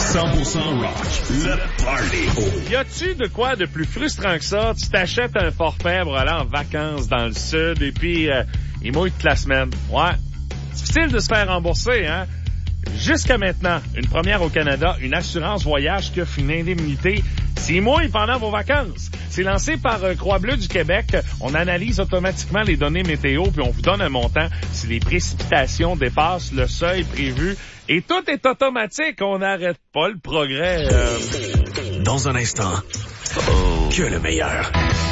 100% rock. Le party. Y a-tu de quoi de plus frustrant que ça? Tu t'achètes un forfait pour aller en vacances dans le sud et puis il mouille toute la semaine. Ouais. Difficile de se faire rembourser, hein? Jusqu'à maintenant, une première au Canada, une assurance voyage qui offre une indemnité 6 mois pendant vos vacances. C'est lancé par Croix-Bleue du Québec. On analyse automatiquement les données météo puis on vous donne un montant si les précipitations dépassent le seuil prévu. Et tout est automatique. On n'arrête pas le progrès. Dans un instant, que le meilleur.